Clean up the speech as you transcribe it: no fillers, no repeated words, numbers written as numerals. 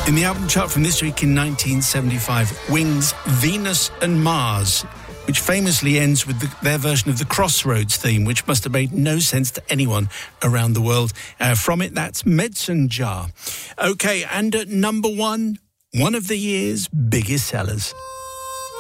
In the album chart from this week in 1975, Wings' Venus and Mars, which famously ends with their version of the Crossroads theme, which must have made no sense to anyone around the world. From it, that's Medicine Jar. OK, and at number one of the year's biggest sellers.